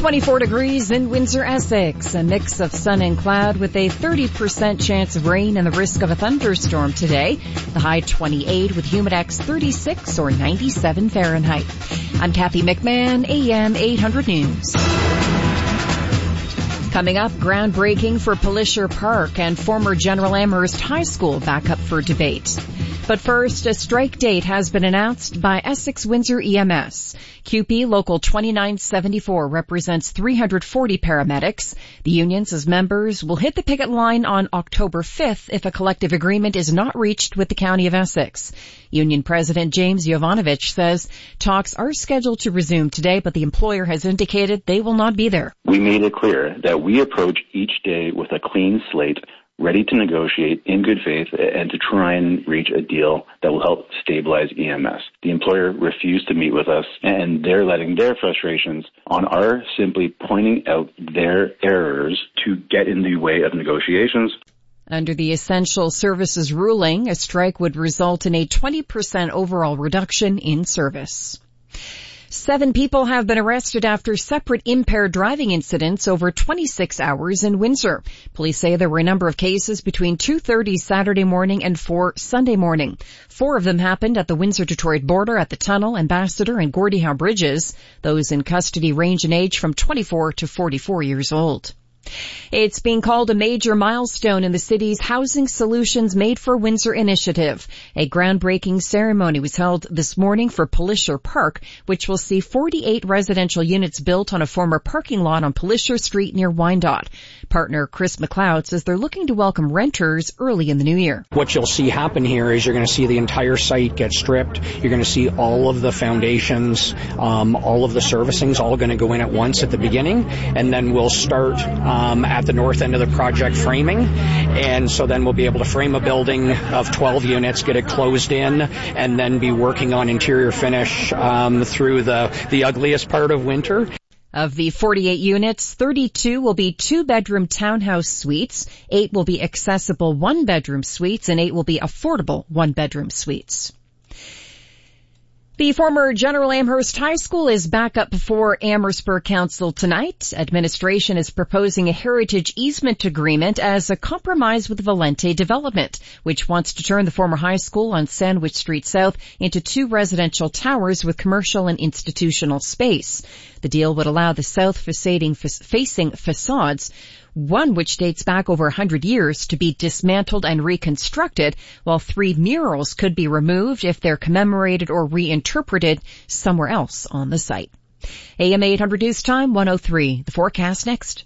24 degrees in Windsor, Essex. A mix of sun and cloud with a 30% chance of rain and the risk of a thunderstorm today. The high 28 with Humidex 36 or 97 Fahrenheit. I'm Kathy McMahon, AM 800 News. Coming up, groundbreaking for Pelisher Park and former General Amherst High School back up for debate. But first, a strike date has been announced by Essex Windsor EMS. CUPE Local 2974 represents 340 paramedics. The unions as members will hit the picket line on October 5th if a collective agreement is not reached with the County of Essex. Union President James Jovanovich says talks are scheduled to resume today, but the employer has indicated they will not be there. We made it clear that we approach each day with a clean slate, ready to negotiate in good faith and to try and reach a deal that will help stabilize EMS. The employer refused to meet with us, and they're letting their frustrations on our simply pointing out their errors to get in the way of negotiations. Under the Essential Services ruling, a strike would result in a 20% overall reduction in service. 7 people have been arrested after separate impaired driving incidents over 26 hours in Windsor. Police say there were a number of cases between 2:30 Saturday morning and 4 Sunday morning. 4 of them happened at the Windsor-Detroit border, at the Tunnel, Ambassador, and Gordie Howe bridges. Those in custody range in age from 24 to 44 years old. It's being called a major milestone in the city's Housing Solutions Made for Windsor initiative. A groundbreaking ceremony was held this morning for Pelisher Park, which will see 48 residential units built on a former parking lot on Pelisher Street near Wyandotte. Partner Chris McLeod says they're looking to welcome renters early in the new year. What you'll see happen here is you're going to see the entire site get stripped. You're going to see all of the foundations, all of the servicings all going to go in at once at the beginning, and then we'll start at the north end of the project framing, and so then we'll be able to frame a building of 12 units, get it closed in, and then be working on interior finish through the ugliest part of winter. Of the 48 units, 32 will be 2-bedroom townhouse suites, 8 will be accessible 1-bedroom suites, and 8 will be affordable 1-bedroom suites. The former General Amherst High School is back up before Amherstburg Council tonight. Administration is proposing a heritage easement agreement as a compromise with Valente Development, which wants to turn the former high school on Sandwich Street South into 2 residential towers with commercial and institutional space. The deal would allow the south-facing facades, one which dates back over 100 years, to be dismantled and reconstructed, while 3 murals could be removed if they're commemorated or reinterpreted somewhere else on the site. AM 800 News Time 103. The forecast next.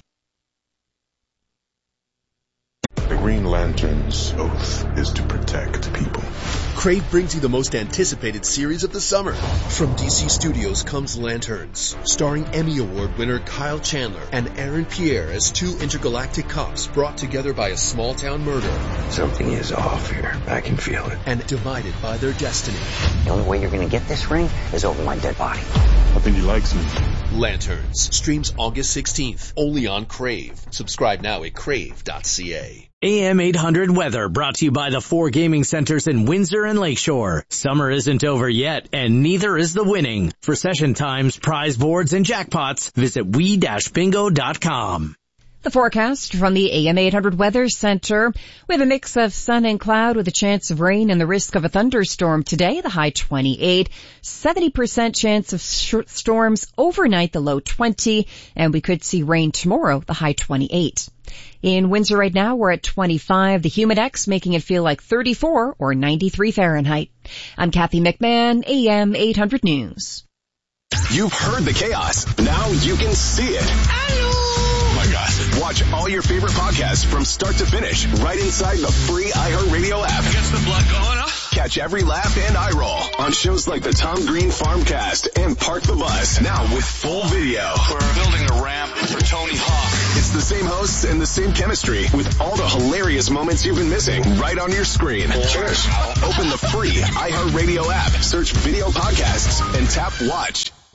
The Green Lantern's oath is to protect people. Crave brings you the most anticipated series of the summer. From DC Studios comes Lanterns, starring Emmy Award winner Kyle Chandler and Aaron Pierre as 2 intergalactic cops brought together by a small-town murder. Something is off here. I can feel it. And divided by their destiny. The only way you're going to get this ring is over my dead body. I think he likes me. Lanterns streams August 16th, only on Crave. Subscribe now at crave.ca. AM 800 weather brought to you by the 4 gaming centers in Windsor and Lakeshore. Summer isn't over yet, and neither is the winning. For session times, prize boards, and jackpots, visit we-bingo.com. The forecast from the AM 800 Weather Center. We have a mix of sun and cloud with a chance of rain and the risk of a thunderstorm today, the high 28. 70% chance of storms overnight, the low 20. And we could see rain tomorrow, the high 28. In Windsor right now, we're at 25. The Humidex making it feel like 34 or 93 Fahrenheit. I'm Kathy McMahon, AM 800 News. You've heard the chaos. Now you can see it. Hello. Oh my gosh. Watch all your favorite podcasts from start to finish right inside the free iHeartRadio app. Gets the blood going up. Catch every laugh and eye roll on shows like the Tom Green Farmcast and Park the Bus. Now with full video. We're building a ramp for Tony Hawk. It's the same hosts and the same chemistry with all the hilarious moments you've been missing right on your screen. Cheers. Open the free iHeartRadio app, search video podcasts, and tap watch.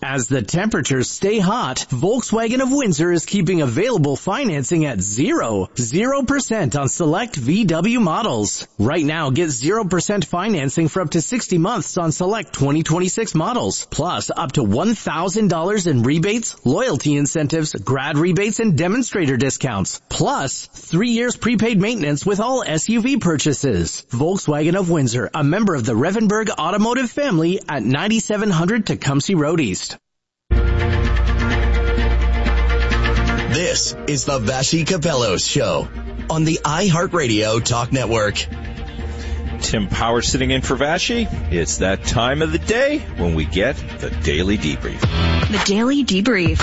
As the temperatures stay hot, Volkswagen of Windsor is keeping available financing at 0% on select VW models. Right now, get 0% financing for up to 60 months on select 2026 models, plus up to $1,000 in rebates, loyalty incentives, grad rebates, and demonstrator discounts, plus 3 years prepaid maintenance with all SUV purchases. Volkswagen of Windsor, a member of the Revenberg Automotive family at 9700 Tecumseh Road East. This is the Vassy Capellos Show on the iHeartRadio Talk Network. Tim Power sitting in for Vassy. It's that time of the day when we get the Daily Debrief. The Daily Debrief.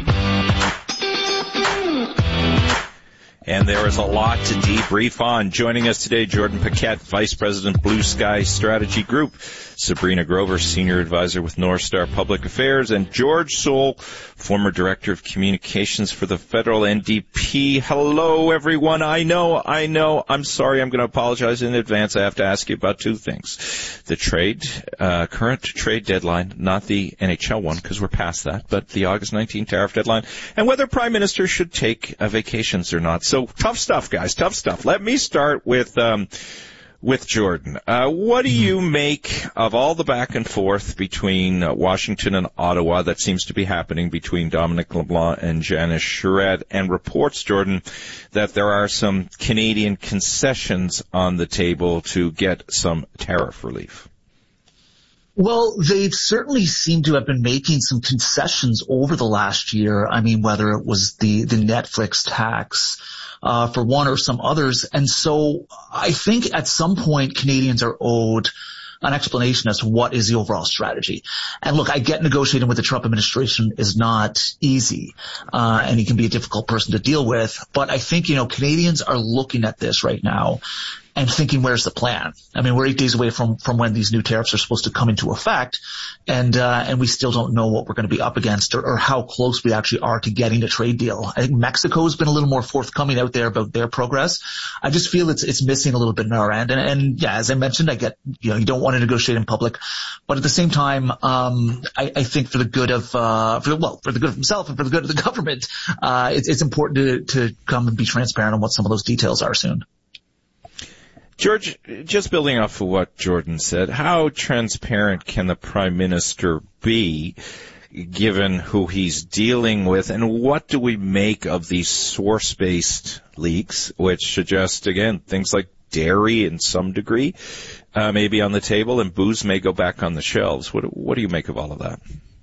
And there is a lot to debrief on. Joining us today, Jordan Paquette, Vice President, Blue Sky Strategy Group, Sabrina Grover, Senior Advisor with North Star Public Affairs, and George Soule, former Director of Communications for the Federal NDP. Hello, everyone. I know. I'm sorry. I'm going to apologize in advance. I have to ask you about two things. The current trade deadline, not the NHL one, because we're past that, but the August 19 tariff deadline, and whether Prime Minister should take vacations or not. So tough stuff, guys. Tough stuff. Let me start with Jordan. What do you make of all the back and forth between Washington and Ottawa that seems to be happening between Dominic LeBlanc and Janice Charette, and reports, Jordan, that there are some Canadian concessions on the table to get some tariff relief? Well, they've certainly seemed to have been making some concessions over the last year. I mean, whether it was the Netflix tax, for one or some others. And so I think at some point Canadians are owed an explanation as to what is the overall strategy. And look, I get negotiating with the Trump administration is not easy, and he can be a difficult person to deal with. But I think, Canadians are looking at this right now and thinking, where's the plan? I mean, we're 8 days away from when these new tariffs are supposed to come into effect, and we still don't know what we're going to be up against or how close we actually are to getting a trade deal. I think Mexico has been a little more forthcoming out there about their progress. I just feel it's missing a little bit on our end. And yeah, as I mentioned, I get, you don't want to negotiate in public, but at the same time, I think for the good of, for the good of himself and for the good of the government, it's important to come and be transparent on what some of those details are soon. George, just building off of what Jordan said, how transparent can the Prime Minister be given who he's dealing with, and what do we make of these source-based leaks, which suggest, again, things like dairy in some degree may be on the table and booze may go back on the shelves? What do you make of all of that?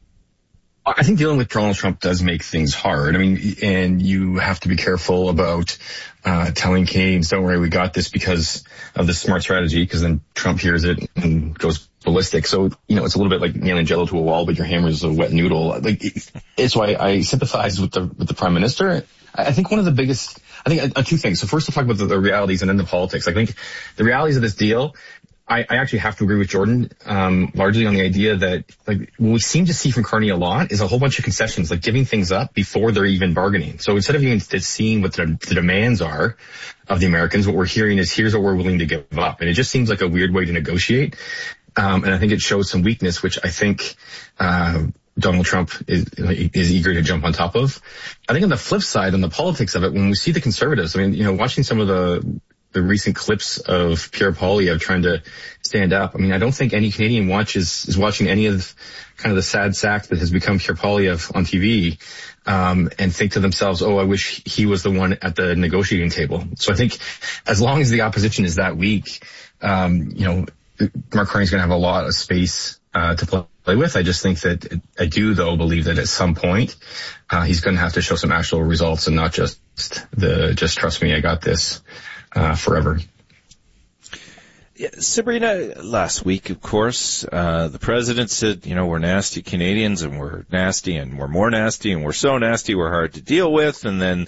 I think dealing with Donald Trump does make things hard. I mean, and you have to be careful about telling Canadians, don't worry, we got this because of this smart strategy, because then Trump hears it and goes ballistic. So, it's a little bit like nailing Jell-O to a wall, but your hammer is a wet noodle. It's why I sympathize with the Prime Minister. I think one of the biggest, two things. So first, to talk about the realities and then the politics. I think the realities of this deal, I actually have to agree with Jordan, largely on the idea that, what we seem to see from Carney a lot is a whole bunch of concessions, like giving things up before they're even bargaining. So instead of even seeing what the demands are of the Americans, what we're hearing is, here's what we're willing to give up. And it just seems like a weird way to negotiate. And I think it shows some weakness, which I think, Donald Trump is eager to jump on top of. I think on the flip side, on the politics of it, when we see the Conservatives, watching some of the recent clips of Pierre Poilievre trying to stand up. I don't think any Canadian is watching any of kind of the sad sack that has become Pierre Poilievre on TV, and think to themselves, oh, I wish he was the one at the negotiating table. So I think as long as the opposition is that weak, Mark Carney's going to have a lot of space to play with. I just think that I do, though, believe that at some point he's going to have to show some actual results and not just trust me, I got this forever. Yeah, Sabrina, last week, of course, the president said, we're nasty Canadians, and we're nasty, and we're more nasty, and we're so nasty, we're hard to deal with. And then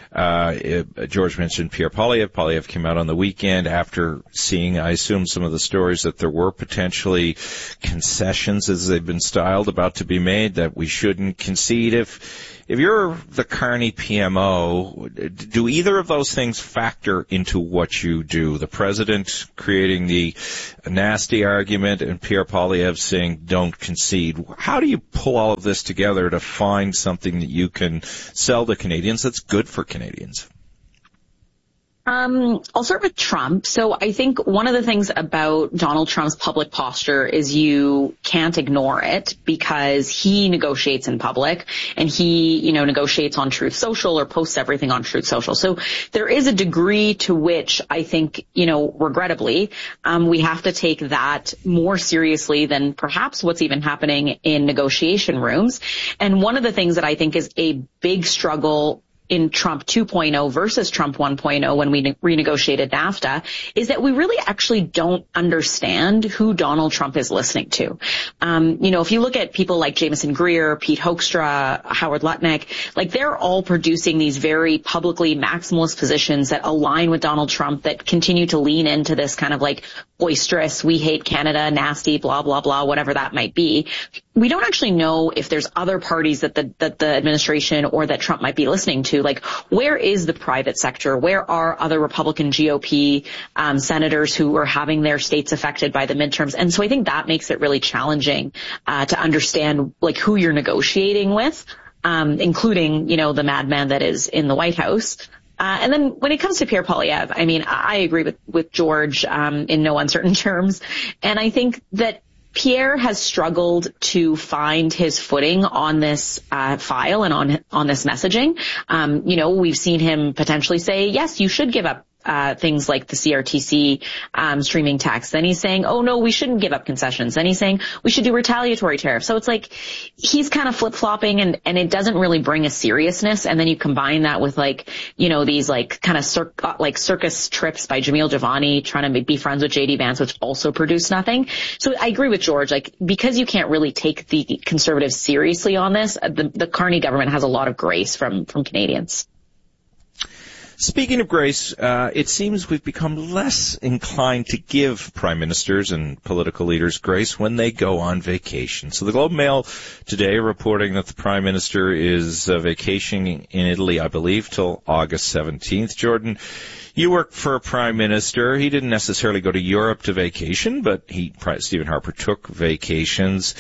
George mentioned Pierre Poilievre. Poilievre came out on the weekend after seeing, I assume, some of the stories that there were potentially concessions, as they've been styled, about to be made, that we shouldn't concede if If you're the Carney PMO, do either of those things factor into what you do? The president creating the nasty argument and Pierre Poilievre saying don't concede. How do you pull all of this together to find something that you can sell to Canadians that's good for Canadians? I'll start with Trump. So I think one of the things about Donald Trump's public posture is you can't ignore it because he negotiates in public and he, negotiates on Truth Social or posts everything on Truth Social. So there is a degree to which I think, regrettably, we have to take that more seriously than perhaps what's even happening in negotiation rooms. And one of the things that I think is a big struggle in Trump 2.0 versus Trump 1.0 when we renegotiated NAFTA is that we really actually don't understand who Donald Trump is listening to. If you look at people like Jameson Greer, Pete Hoekstra, Howard Lutnick, they're all producing these very publicly maximalist positions that align with Donald Trump that continue to lean into this kind of boisterous, we hate Canada, nasty, blah, blah, blah, whatever that might be. We don't actually know if there's other parties that the administration or that Trump might be listening to. Where is the private sector? Where are other Republican GOP senators who are having their states affected by the midterms? And so I think that makes it really challenging to understand who you're negotiating with, including, the madman that is in the White House. And then when it comes to Pierre Poilievre, I agree with George in no uncertain terms. And I think that Pierre has struggled to find his footing on this file and on this messaging. We've seen him potentially say, yes, you should give up things like the CRTC streaming tax. Then he's saying, oh no, we shouldn't give up concessions. Then he's saying we should do retaliatory tariffs. So it's he's kind of flip-flopping and it doesn't really bring a seriousness. And then you combine that with these kind of circus trips by Jamil Javani trying to be friends with JD Vance, which also produced nothing. So I agree with George, because you can't really take the conservatives seriously on this, the Carney government has a lot of grace from Canadians. Speaking of grace, it seems we've become less inclined to give prime ministers and political leaders grace when they go on vacation. So the Globe and Mail today reporting that the prime minister is vacationing in Italy, I believe, till August 17th. Jordan, you work for a prime minister. He didn't necessarily go to Europe to vacation, but Stephen Harper took vacations.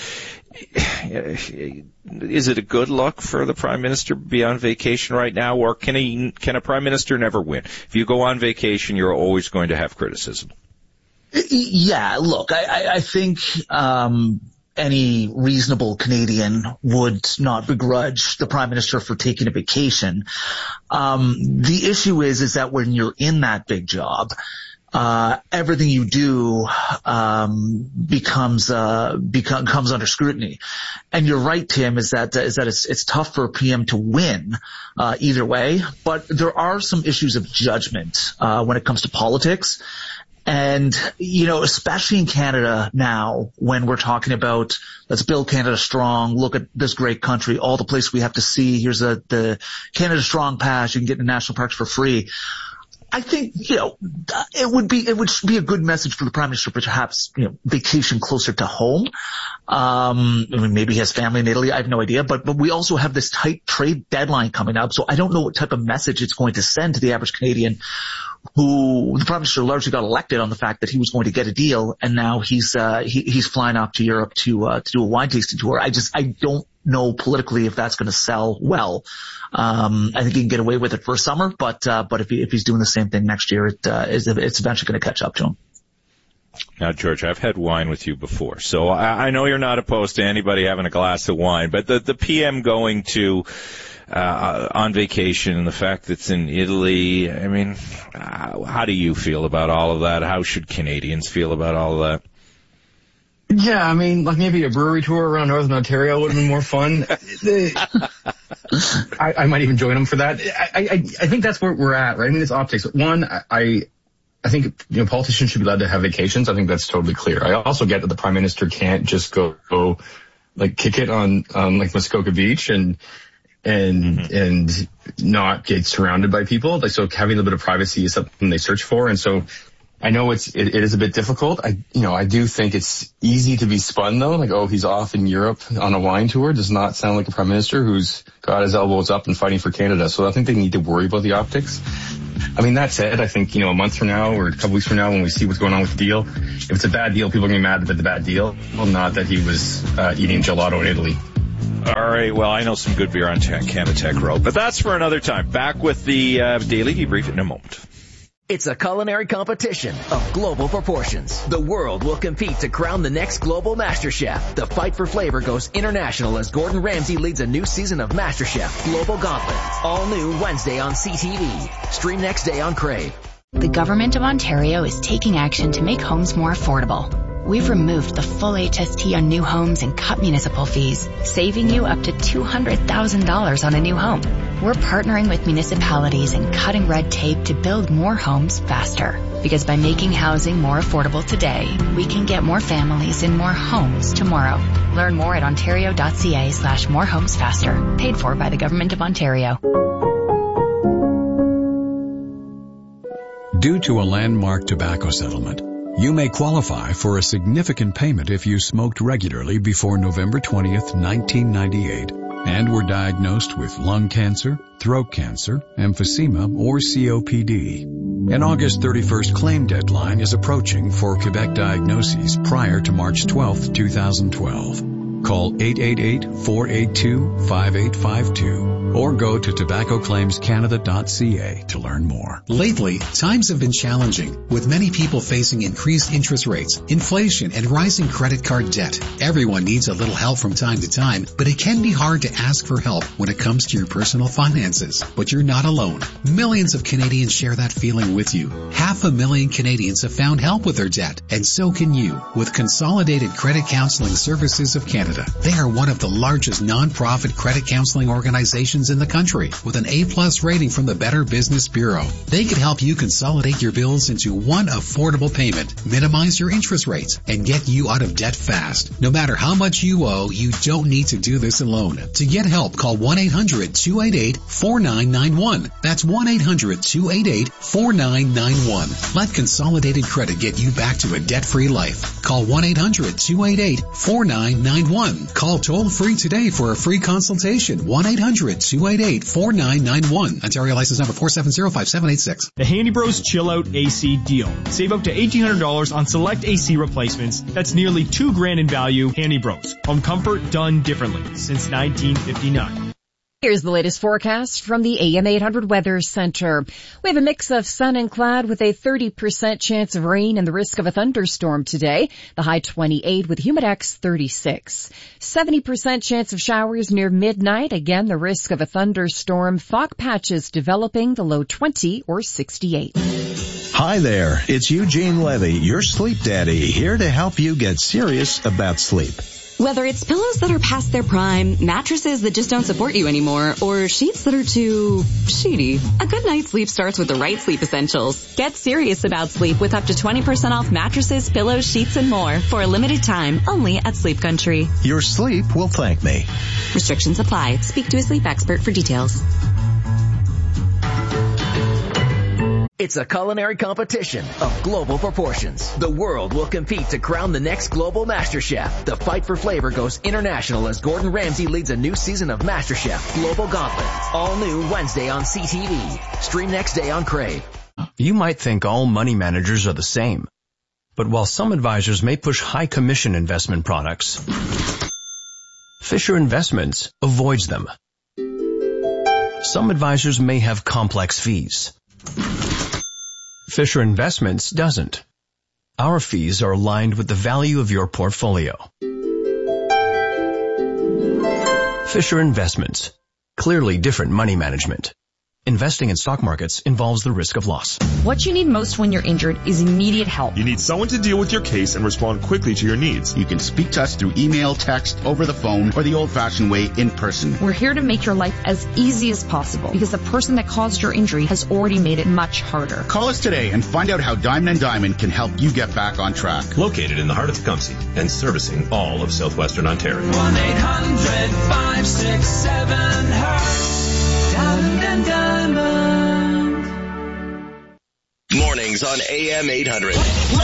Is it a good look for the prime minister to be on vacation right now, or can a prime minister never win? If you go on vacation, you're always going to have criticism. Yeah, look, I think any reasonable Canadian would not begrudge the prime minister for taking a vacation. The issue is that when you're in that big job, everything you do becomes under scrutiny. And you're right, Tim, is that it's tough for a PM to win either way, but there are some issues of judgment when it comes to politics. And, especially in Canada now, when we're talking about let's build Canada strong, look at this great country, all the places we have to see, here's the Canada Strong Pass, you can get into national parks for free. I think, it would be a good message for the prime minister, perhaps, vacation closer to home. Maybe he has family in Italy. I have no idea, but we also have this tight trade deadline coming up. So I don't know what type of message it's going to send to the average Canadian who the prime minister largely got elected on the fact that he was going to get a deal. And now he's flying off to Europe to do a wine tasting tour. I don't know politically if that's going to sell well. I think he can get away with it for a summer, but if he's doing the same thing next year, it's eventually going to catch up to him. Now, George, I've had wine with you before, so I know you're not opposed to anybody having a glass of wine, but the PM going to on vacation and the fact that it's in Italy, how do you feel about all of that? How should Canadians feel about all of that? Yeah, maybe a brewery tour around Northern Ontario would have been more fun. I might even join them for that. I think that's where we're at, right? It's optics. One, I think, politicians should be allowed to have vacations. I think that's totally clear. I also get that the prime minister can't just go kick it on Muskoka Beach and not get surrounded by people. So having a little bit of privacy is something they search for. And so I know it is a bit difficult. I do think it's easy to be spun though. Like, oh, he's off in Europe on a wine tour. Does not sound like a prime minister who's got his elbows up and fighting for Canada. So I think they need to worry about the optics. I mean, that said, I think, a month from now or a couple weeks from now when we see what's going on with the deal, if it's a bad deal, people are going to be mad about the bad deal. Well, not that he was eating gelato in Italy. All right. Well, I know some good beer on Canatech Road, but that's for another time. Back with the Daily Debrief in a moment. It's a culinary competition of global proportions. The world will compete to crown the next global MasterChef. The fight for flavor goes international as Gordon Ramsay leads a new season of MasterChef Global Gauntlet. All new Wednesday on CTV. Stream next day on Crave. The Government of Ontario is taking action to make homes more affordable. We've removed the full HST on new homes and cut municipal fees, saving you up to $200,000 on a new home. We're partnering with municipalities and cutting red tape to build more homes faster. Because by making housing more affordable today, we can get more families in more homes tomorrow. Learn more at ontario.ca/morehomesfaster. Paid for by the Government of Ontario. Due to a landmark tobacco settlement, you may qualify for a significant payment if you smoked regularly before November 20th, 1998, and were diagnosed with lung cancer, throat cancer, emphysema, or COPD. An August 31st claim deadline is approaching for Quebec diagnoses prior to March 12th, 2012. Call 888-482-5852 or go to tobaccoclaimscanada.ca to learn more. Lately, times have been challenging, with many people facing increased interest rates, inflation, and rising credit card debt. Everyone needs a little help from time to time, but it can be hard to ask for help when it comes to your personal finances. But you're not alone. Millions of Canadians share that feeling with you. 500,000 Canadians have found help with their debt, and so can you with Consolidated Credit Counseling Services of Canada. They are one of the largest non-profit credit counseling organizations in the country with an A+ rating from the Better Business Bureau. They can help you consolidate your bills into one affordable payment, minimize your interest rates, and get you out of debt fast. No matter how much you owe, you don't need to do this alone. To get help, call 1-800-288-4991. That's 1-800-288-4991. Let Consolidated Credit get you back to a debt-free life. Call 1-800-288-4991. Call toll-free today for a free consultation. 1-800-288-4991. Ontario license number 4705786. The Handy Bros Chill Out AC deal. Save up to $1,800 on select AC replacements. That's nearly $2,000 in value. Handy Bros. Home comfort done differently since 1959. Here's the latest forecast from the AM 800 Weather Center. We have a mix of sun and cloud with a 30% chance of rain and the risk of a thunderstorm today. The high 28 with humidex 36. 70% chance of showers near midnight. Again, the risk of a thunderstorm. Fog patches developing, the low 20 or 68. Hi there, it's Eugene Levy, your sleep daddy, here to help you get serious about sleep. Whether it's pillows that are past their prime, mattresses that just don't support you anymore, or sheets that are too sheety, a good night's sleep starts with the right sleep essentials. Get serious about sleep with up to 20% off mattresses, pillows, sheets, and more for a limited time only at Sleep Country. Your sleep will thank me. Restrictions apply. Speak to a sleep expert for details. It's a culinary competition of global proportions. The world will compete to crown the next global MasterChef. The fight for flavor goes international as Gordon Ramsay leads a new season of MasterChef Global Gauntlet. All new Wednesday on CTV. Stream next day on Crave. You might think all money managers are the same. But while some advisors may push high commission investment products, Fisher Investments avoids them. Some advisors may have complex fees. Fisher Investments doesn't. Our fees are aligned with the value of your portfolio. Fisher Investments. Clearly different money management. Investing in stock markets involves the risk of loss. What you need most when you're injured is immediate help. You need someone to deal with your case and respond quickly to your needs. You can speak to us through email, text, over the phone, or the old-fashioned way, in person. We're here to make your life as easy as possible because the person that caused your injury has already made it much harder. Call us today and find out how Diamond & Diamond can help you get back on track. Located in the heart of Tecumseh and servicing all of southwestern Ontario. 1-800-567-HURT. Diamond & Diamond. Mornings mornings on AM 800.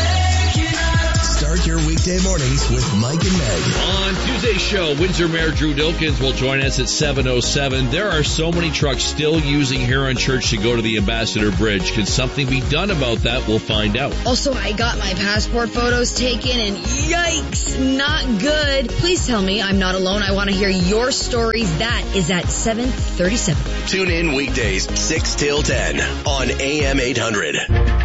Start your weekday mornings with Mike and Meg. On Tuesday's show, Windsor Mayor Drew Dilkens will join us at 7:07. There are so many trucks still using Huron Church to go to the Ambassador Bridge. Can something be done about that? We'll find out. Also, I got my passport photos taken and yikes, not good. Please tell me I'm not alone. I want to hear your stories. That is at 7:37. Tune in weekdays 6 till 10 on AM 800.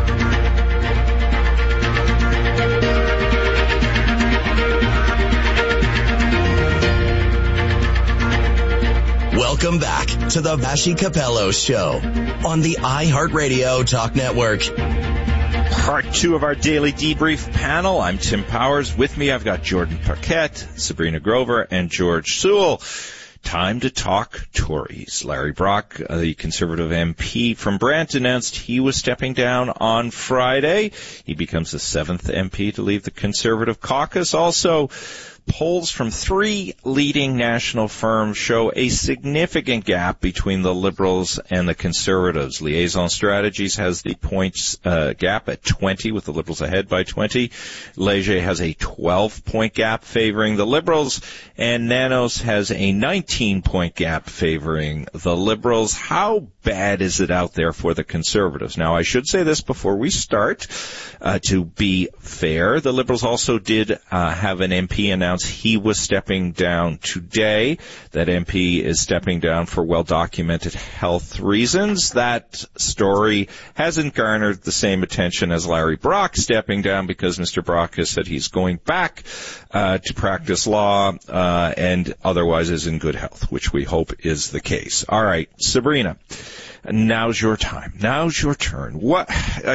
Welcome back to the Vassy Capello Show on the iHeartRadio Talk Network. Part 2 of our daily debrief panel. I'm Tim Powers. With me, I've got Jordan Paquette, Sabrina Grover, and George Sewell. Time to talk Tories. Larry Brock, the Conservative MP from Brant, announced he was stepping down on Friday. He becomes the 7th MP to leave the Conservative caucus. Also, polls from 3 leading national firms show a significant gap between the Liberals and the Conservatives. Liaison Strategies has the points gap at 20, with the Liberals ahead by 20. Leger has a 12-point gap favoring the Liberals, and Nanos has a 19-point gap favoring the Liberals. How bad is it out there for the Conservatives? Now, I should say this before we start. To be fair, the Liberals also did have an MP announce he was stepping down today. That MP is stepping down for well-documented health reasons. That story hasn't garnered the same attention as Larry Brock stepping down, because Mr. Brock has said he's going back to practice law and otherwise is in good health, which we hope is the case. All right, Sabrina, now's your time. Now's your turn. What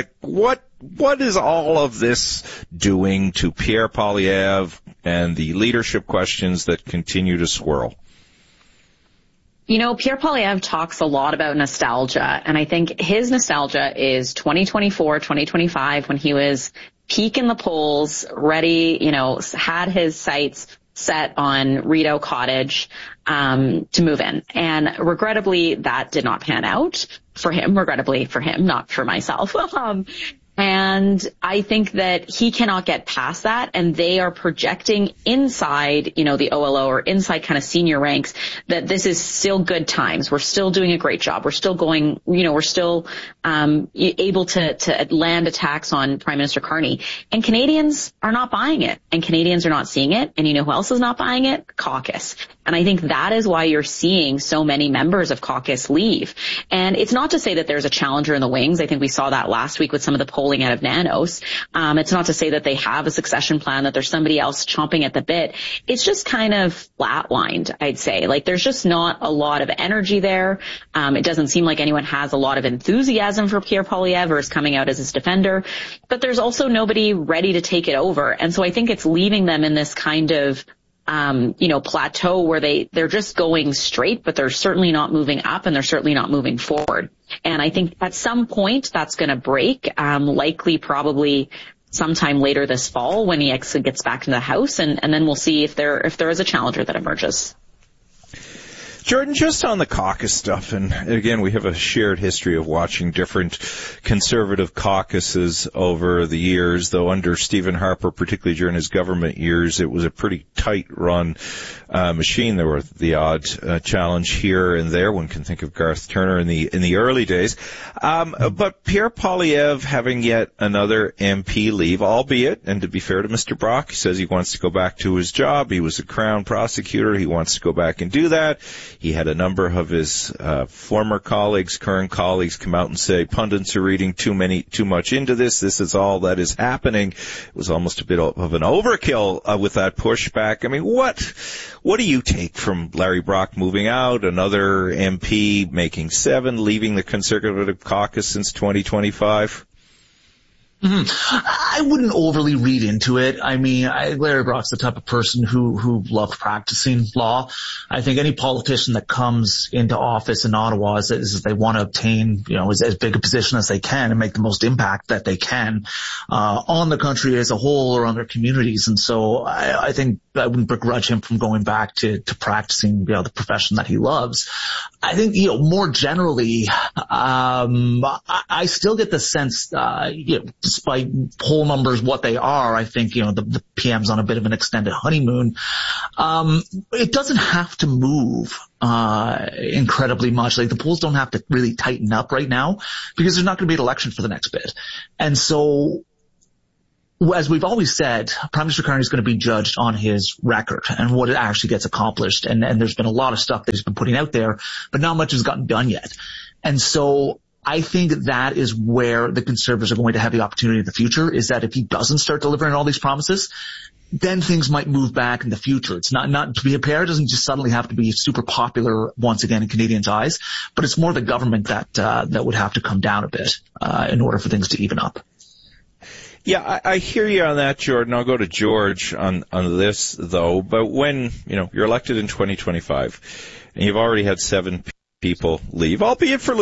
is all of this doing to Pierre Poilievre and the leadership questions that continue to swirl? You know, Pierre Poilievre talks a lot about nostalgia, and I think his nostalgia is 2024, 2025, when he was peak in the polls, ready, had his sights set on Rideau Cottage to move in. And regrettably, that did not pan out for him. Regrettably for him, not for myself. And I think that he cannot get past that, and they are projecting inside, the OLO or inside kind of senior ranks that this is still good times. We're still doing a great job. We're still going, we're still able to land attacks on Prime Minister Carney. And Canadians are not buying it, and Canadians are not seeing it. And you know who else is not buying it? Caucus. And I think that is why you're seeing so many members of caucus leave. And it's not to say that there's a challenger in the wings. I think we saw that last week with some of the polling out of Nanos. It's not to say that they have a succession plan, that there's somebody else chomping at the bit. It's just kind of flatlined, I'd say. Like, there's just not a lot of energy there. It doesn't seem like anyone has a lot of enthusiasm for Pierre Poilievre or is coming out as his defender. But there's also nobody ready to take it over. And so I think it's leaving them in this kind of plateau where they're just going straight, but they're certainly not moving up and they're certainly not moving forward. And I think at some point that's going to break, likely probably sometime later this fall when he actually gets back into the House, and then we'll see if there is a challenger that emerges. Jordan, just on the caucus stuff, and again, we have a shared history of watching different Conservative caucuses over the years, though under Stephen Harper, particularly during his government years, it was a pretty tight-run machine. There were the odd challenge here and there. One can think of Garth Turner in the early days. But Pierre Poilievre having yet another MP leave, albeit, and to be fair to Mr. Brock, he says he wants to go back to his job. He was a Crown prosecutor. He wants to go back and do that. He had a number of his former colleagues, current colleagues, come out and say pundits are reading too much into this. This is all that is happening. It was almost a bit of an overkill with that pushback. I mean, what do you take from Larry Brock moving out, another MP making 7, leaving the Conservative caucus since 2025? I wouldn't overly read into it. I mean, Larry Brock's the type of person who loved practicing law. I think any politician that comes into office in Ottawa is they want to obtain, as big a position as they can and make the most impact that they can, on the country as a whole or on their communities. And so I think begrudge him from going back to practicing, the profession that he loves. I think, more generally, I still get the sense, despite poll numbers what they are, I think, the PM's on a bit of an extended honeymoon. It doesn't have to move incredibly much. Like, the polls don't have to really tighten up right now because there's not going to be an election for the next bit. And so, as we've always said, Prime Minister Carney is going to be judged on his record and what it actually gets accomplished. And there's been a lot of stuff that he's been putting out there, but not much has gotten done yet. And so I think that is where the Conservatives are going to have the opportunity in the future, is that if he doesn't start delivering all these promises, then things might move back in the future. It's not to be a pair doesn't just suddenly have to be super popular once again in Canadians' eyes, but it's more the government that would have to come down a bit in order for things to even up. Yeah, I hear you on that, Jordan. I'll go to George on this, though. But when, you're elected in 2025 and you've already had 7 people leave, albeit for